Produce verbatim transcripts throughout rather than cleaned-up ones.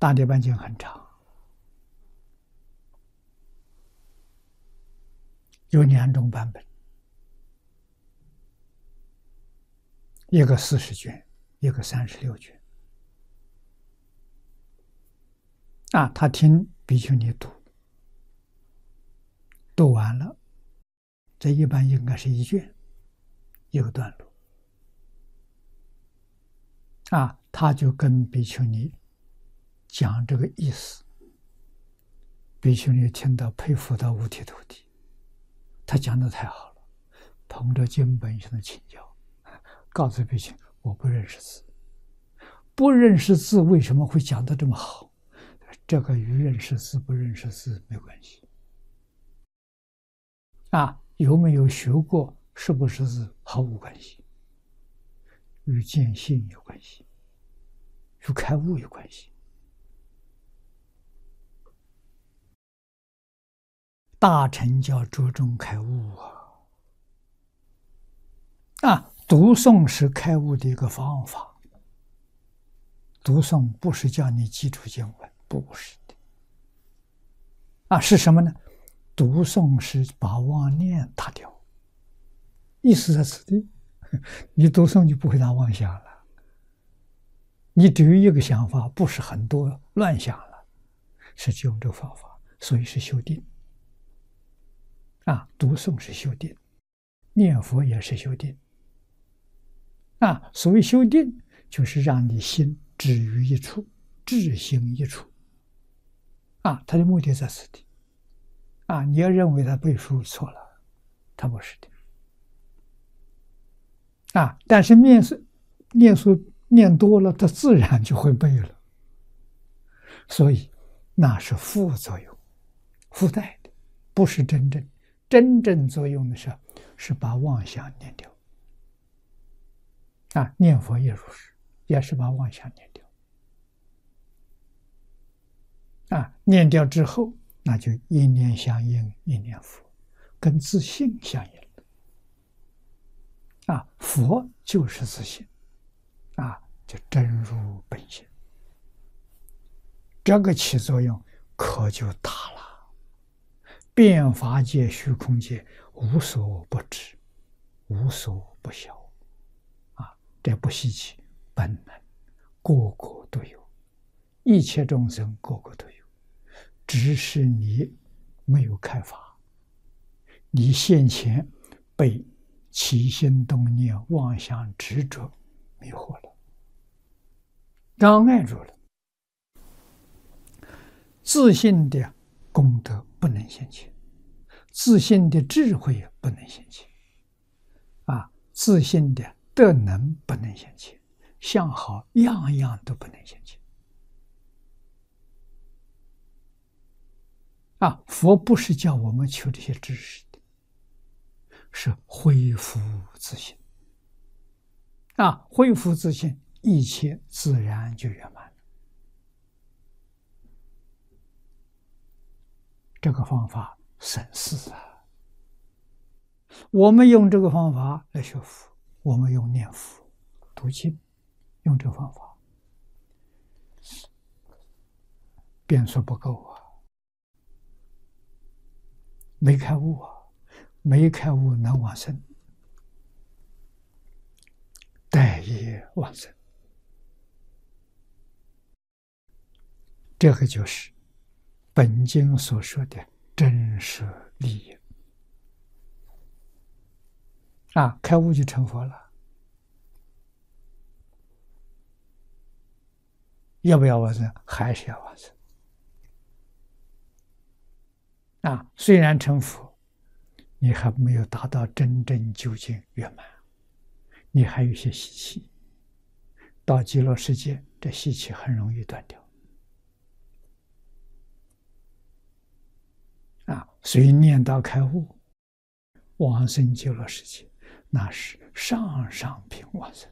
大涅槃经很长，有两种版本，一个四十卷，一个三十六卷。啊，他听比丘尼读，读完了，这一般应该是一卷，一个段落。啊，他就跟比丘尼讲这个意思，比丘尼听到佩服到五体投地，他讲的太好了，捧着经本向他请教，告诉比丘我不认识字，不认识字为什么会讲得这么好？这个与认识字不认识字没关系。啊，有没有学过是不是字毫无关系，与见性有关系，与开悟有关系。大乘教着重开悟啊！啊，读诵是开悟的一个方法。读诵不是叫你记住经文，不是的。啊，是什么呢？读诵是把妄念打掉，意思在此地。你读诵就不会打妄想了，你只有一个想法，不是很多乱想了，是就用这个方法，所以是修定。啊，读诵是修定，念佛也是修定。啊，所谓修定，就是让你心止于一处，志行一处。啊，他的目的在此地。啊，你要认为他背书错了，他不是的。啊，但是念书念书念多了，他自然就会背了。所以那是副作用，附带的，不是真正。真正作用的是，是把妄想念掉。啊，念佛也如是，也是把妄想念掉。啊，念掉之后，那就一念相应，一念佛，跟自性相应了。啊，佛就是自性，啊，就真如本性。这个起作用可就大了。遍法界、虚空界，无所不知，无所不晓。啊，这不稀奇，本能，个个都有，一切众生个个都有，只是你没有开发，你先前被起心动念、妄想、执着迷惑了，障碍住了，自信的功德不能现前，自信的智慧不能现前，啊，自信的德能不能现前，相好样样都不能现前。啊，佛不是叫我们求这些知识的，是恢复自信。啊，恢复自信，一切自然就圆满了。这个方法省事啊！我们用这个方法来学佛，我们用念佛、读经，用这个方法，便说不够啊！没开悟啊，没开悟能往生，待业往生。这个就是本经所说的真实利益。啊，开悟就成佛了。要不要往生？还是要往生。啊，虽然成佛，你还没有达到真正究竟圆满，你还有一些习气。到极乐世界，这习气很容易断掉。啊，所以念到开悟，往生极乐世界，那是上上品往生。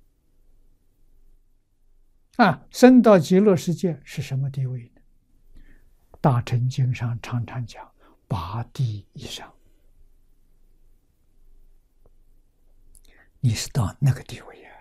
啊，生到极乐世界是什么地位呢？大乘经上常常讲八地以上，你是到那个地位呀。